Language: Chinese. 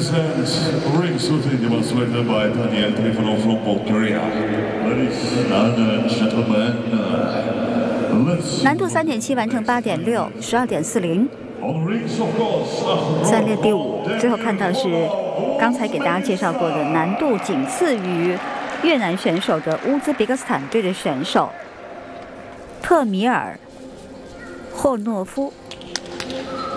present Ring-Suit Indian sweater by Daniel Trifonov from Bulgaria. Ladies and gentlemen, let's. 难度3.7完成8.6，12.40。 3 列第5，最后看到是刚才给大家介绍过的难度仅次于越南选手的乌兹别克斯坦队的选手特米尔霍诺夫。